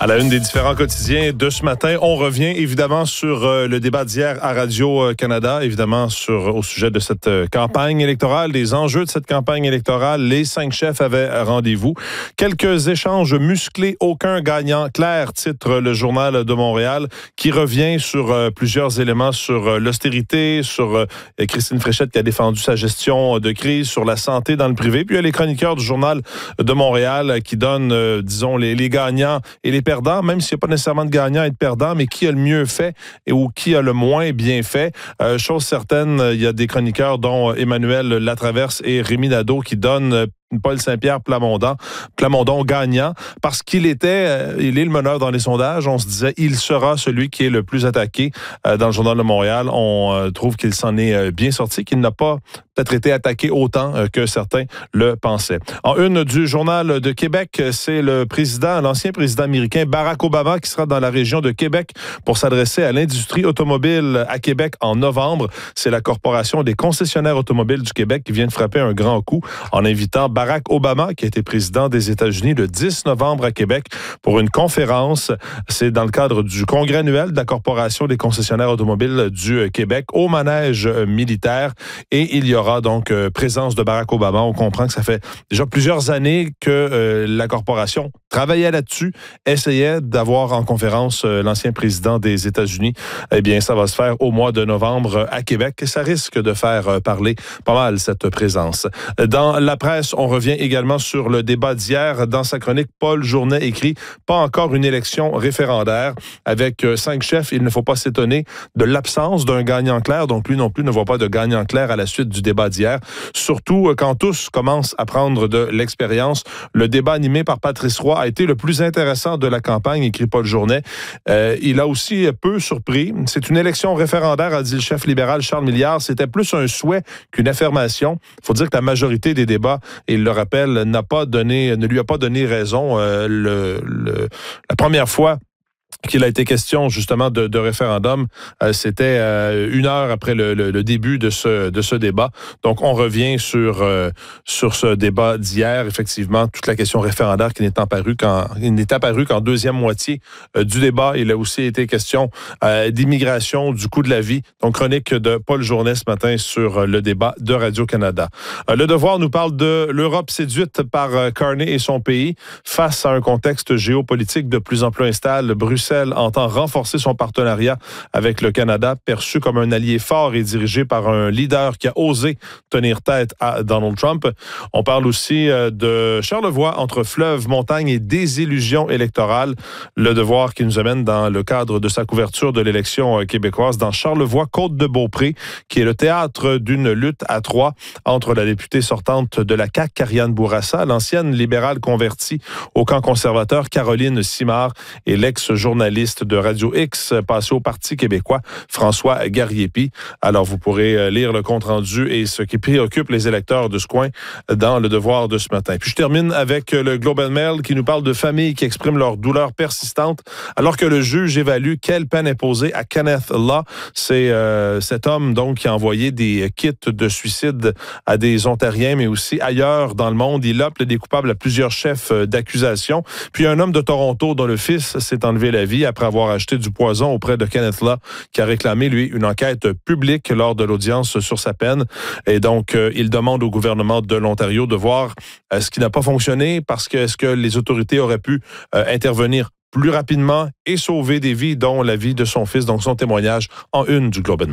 À la une des différents quotidiens de ce matin, on revient évidemment sur le débat d'hier à Radio-Canada, évidemment au sujet de cette campagne électorale, des enjeux de cette campagne électorale. Les 5 chefs avaient rendez-vous. Quelques échanges musclés, aucun gagnant clair, titre le Journal de Montréal, qui revient sur plusieurs éléments, sur l'austérité, sur Christine Fréchette qui a défendu sa gestion de crise, sur la santé dans le privé. Puis il y a les chroniqueurs du Journal de Montréal qui donnent, disons, les gagnants et les perdants, même s'il n'y a pas nécessairement de gagnant et de perdant, mais qui a le mieux fait ou qui a le moins bien fait. Chose certaine, il y a des chroniqueurs dont Emmanuel Latraverse et Rémi Nadeau qui donnent Paul Saint-Pierre Plamondon gagnant parce qu'il est le meneur dans les sondages. On se disait, il sera celui qui est le plus attaqué dans le Journal de Montréal. On trouve qu'il s'en est bien sorti, qu'il n'a pas peut-être été attaqué autant que certains le pensaient. En une du Journal de Québec, c'est l'ancien président américain Barack Obama qui sera dans la région de Québec pour s'adresser à l'industrie automobile à Québec en novembre. C'est la Corporation des concessionnaires automobiles du Québec qui vient de frapper un grand coup en invitant Barack Obama, qui a été président des États-Unis le 10 novembre à Québec pour une conférence. C'est dans le cadre du congrès annuel de la Corporation des concessionnaires automobiles du Québec au manège militaire. Et il y aura donc présence de Barack Obama. On comprend que ça fait déjà plusieurs années que la corporation travaillait là-dessus, essayait d'avoir en conférence l'ancien président des États-Unis. Eh bien, ça va se faire au mois de novembre à Québec. Ça risque de faire parler pas mal cette présence. Dans la presse, on revient également sur le débat d'hier. Dans sa chronique, Paul Journet écrit « Pas encore une élection référendaire ». Avec 5 chefs, il ne faut pas s'étonner de l'absence d'un gagnant clair. Donc, lui non plus ne voit pas de gagnant clair à la suite du débat d'hier. Surtout quand tous commencent à prendre de l'expérience. Le débat animé par Patrice Roy a été le plus intéressant de la campagne, écrit Paul Journet. Il a aussi peu surpris. C'est une élection référendaire, a dit le chef libéral Charles Milliard. C'était plus un souhait qu'une affirmation. Il faut dire que la majorité des débats, et il le rappelle, ne lui a pas donné raison. La première fois qu'il a été question justement de référendum, c'était 1 heure après le début de ce débat. Donc, on revient sur ce débat d'hier. Effectivement, toute la question référendaire qui n'est apparue qu'en deuxième moitié du débat. Il a aussi été question d'immigration, du coût de la vie. Donc, chronique de Paul Journet ce matin sur le débat de Radio-Canada. Le Devoir nous parle de l'Europe séduite par Carney et son pays face à un contexte géopolitique de plus en plus instable. Bruxelles entend renforcer son partenariat avec le Canada, perçu comme un allié fort et dirigé par un leader qui a osé tenir tête à Donald Trump. On parle aussi de Charlevoix, entre fleuve, montagne et désillusion électorale. Le Devoir qui nous amène dans le cadre de sa couverture de l'élection québécoise dans Charlevoix, Côte-de-Beaupré, qui est le théâtre d'une lutte à 3 entre la députée sortante de la CAQ, Karianne Bourassa, l'ancienne libérale convertie au camp conservateur, Caroline Simard, et l'ex-journaliste de Radio X, passé au Parti québécois, François Garriépi. Alors, vous pourrez lire le compte-rendu et ce qui préoccupe les électeurs de ce coin dans Le Devoir de ce matin. Puis je termine avec le Globe and Mail qui nous parle de familles qui expriment leur douleur persistante alors que le juge évalue quelle peine imposer à Kenneth Law. C'est cet homme donc qui a envoyé des kits de suicide à des Ontariens, mais aussi ailleurs dans le monde. Il appelle des coupables à plusieurs chefs d'accusation. Puis un homme de Toronto dont le fils s'est enlevé la vie après avoir acheté du poison auprès de Kenneth Law, qui a réclamé, lui, une enquête publique lors de l'audience sur sa peine. Et donc, il demande au gouvernement de l'Ontario de voir ce qui n'a pas fonctionné, parce que est-ce que les autorités auraient pu intervenir plus rapidement et sauver des vies, dont la vie de son fils. Donc, son témoignage en une du Globe and Mail.